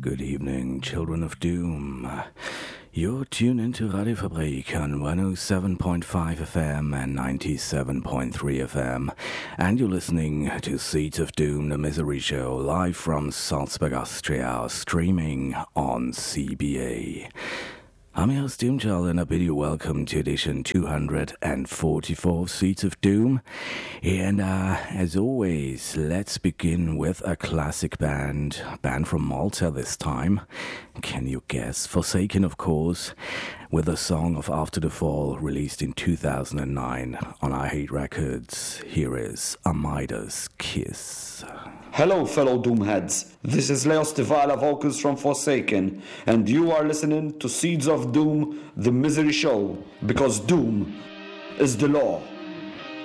Good evening, children of doom. You're tuned into Radio Fabrik on 107.5 FM and 97.3 FM, and you're listening to Seeds of Doom, the Misery Show, live from Salzburg, Austria, streaming on CBA. I'm your host Doomchild, and I bid you welcome to edition 244 of Seeds of Doom. And as always, let's begin with a classic band from Malta this time. Can you guess? Forsaken, of course, with a song of After the Fall released in 2009 on I Hate Records. Here is Amida's Kiss. Hello, fellow Doomheads. This is Leo Stivala, vocals from Forsaken, and you are listening to Seeds of Doom, the Misery Show, because Doom is the law.